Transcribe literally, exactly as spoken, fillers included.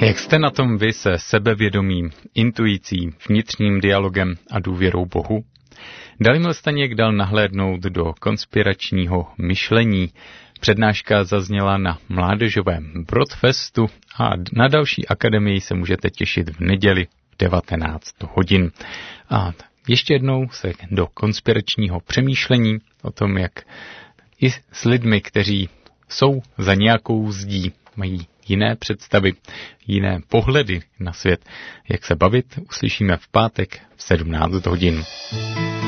Jak jste na tom vy se sebevědomím, intuicí, vnitřním dialogem a důvěrou Bohu? Dalibor Staněk dal nahlédnout do konspiračního myšlení. Přednáška zazněla na mládežovém Broadfestu a na další akademii se můžete těšit v neděli v devatenáct hodin. A ještě jednou se do konspiračního přemýšlení o tom, jak i s lidmi, kteří jsou za nějakou zdí, mají jiné představy, jiné pohledy na svět, jak se bavit, uslyšíme v pátek v sedmnáct hodin.